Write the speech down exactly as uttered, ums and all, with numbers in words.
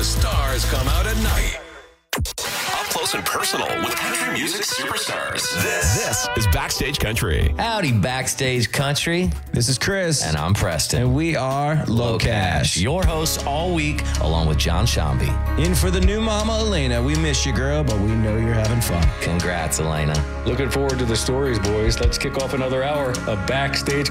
the stars come out at night. Up close and personal with country music superstars. This, this is Backstage Country. Howdy, Backstage Country. This is Chris. And I'm Preston. And we are Low Cash. Your hosts all week, along with John Shambi. In for the new mama, Elena. We miss you, girl, but we know you're having fun. Congrats, Elena. Looking forward to the stories, boys. Let's kick off another hour of Backstage